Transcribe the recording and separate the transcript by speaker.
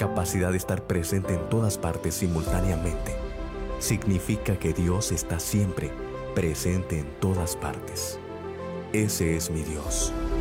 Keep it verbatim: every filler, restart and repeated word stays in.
Speaker 1: capacidad de estar presente en todas partes simultáneamente. Significa que Dios está siempre presente en todas partes. Ese es mi Dios.